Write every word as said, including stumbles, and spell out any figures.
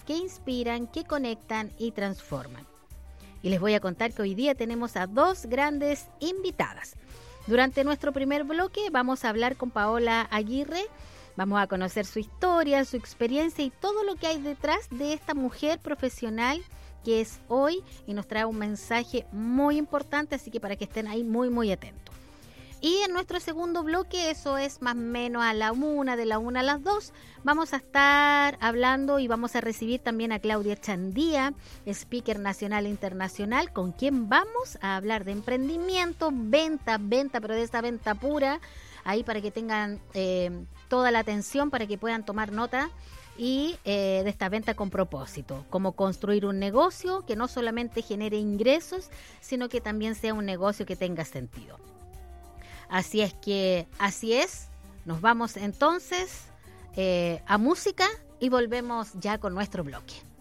que inspiran, que conectan y transforman. Y les voy a contar que hoy día tenemos a dos grandes invitadas. Durante nuestro primer bloque vamos a hablar con Paola Aguirre. Vamos a conocer su historia, su experiencia y todo lo que hay detrás de esta mujer profesional que es hoy, y nos trae un mensaje muy importante, así que para que estén ahí muy, muy atentos. Y en nuestro segundo bloque, eso es más o menos a la una, de la una a las dos, vamos a estar hablando y vamos a recibir también a Claudia Chandía, speaker nacional e internacional, con quien vamos a hablar de emprendimiento, venta, venta, pero de esa venta pura, ahí para que tengan eh, toda la atención, para que puedan tomar nota, y eh, de esta venta con propósito, cómo construir un negocio que no solamente genere ingresos, sino que también sea un negocio que tenga sentido. Así es que, así es, nos vamos entonces eh, a música y volvemos ya con nuestro bloque.